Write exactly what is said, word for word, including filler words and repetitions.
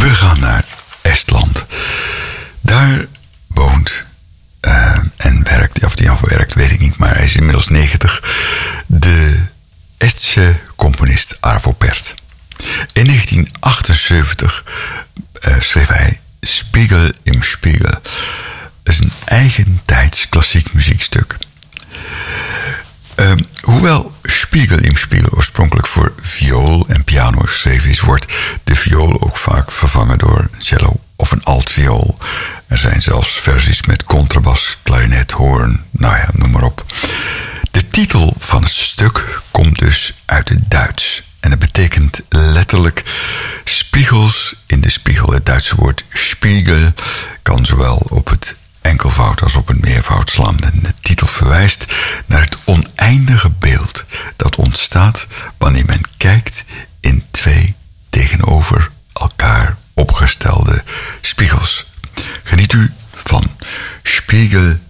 We gaan naar Estland. Daar woont uh, en werkt, of die nou werkt, weet ik niet, maar hij is inmiddels negentig, de Estse componist Arvo Pärt. In negentien achtenzeventig uh, schreef hij Spiegel im Spiegel. Dat is een eigentijds klassiek muziekstuk. Uh, hoewel Spiegel im Spiegel oorspronkelijk voor viool en piano geschreven is, wordt de viool ook vaak vervangen door een cello of een altviool. Er zijn zelfs versies met contrabas, klarinet, hoorn, nou ja, noem maar op. De titel van het stuk komt dus uit het Duits. En dat betekent letterlijk spiegels in de spiegel. Het Duitse woord Spiegel kan zowel op het enkelvoud als op het meervoud slaan. En de titel verwijst naar het oneindige beeld dat ontstaat wanneer men kijkt in twee tegenover elkaar opgestelde spiegels. Geniet u van Spiegel